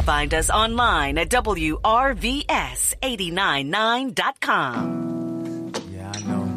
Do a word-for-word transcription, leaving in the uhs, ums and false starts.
find us online at W R V S eight nine nine dot com. Yeah, I know.